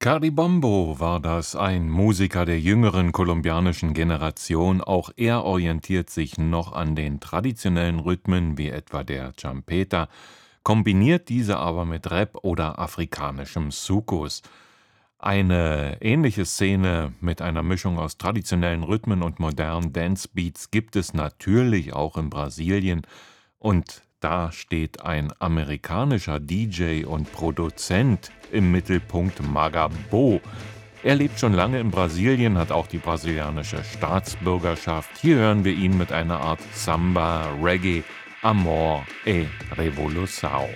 Caribombo war das, ein Musiker der jüngeren kolumbianischen Generation. Auch er orientiert sich noch an den traditionellen Rhythmen wie etwa der Champeta, kombiniert diese aber mit Rap oder afrikanischem Soukous. Eine ähnliche Szene mit einer Mischung aus traditionellen Rhythmen und modernen Dancebeats gibt es natürlich auch in Brasilien, und da steht ein amerikanischer DJ und Produzent im Mittelpunkt, Magabo. Er lebt schon lange in Brasilien, hat auch die brasilianische Staatsbürgerschaft. Hier hören wir ihn mit einer Art Samba, Reggae, Amor e Revolução.